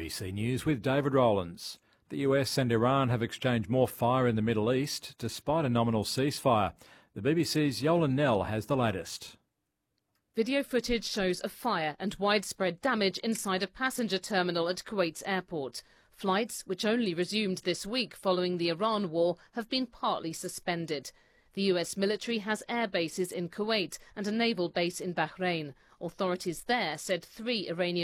ABC News with David Rowlands. The US and Iran have exchanged more fire in the Middle East despite a nominal ceasefire. The BBC's Yolan Nell has the latest. Video footage shows a fire and widespread damage inside a passenger terminal at Kuwait's airport. Flights, which only resumed this week following the Iran war, have been partly suspended. The US military has air bases in Kuwait and a naval base in Bahrain. Authorities there said 3 Iranian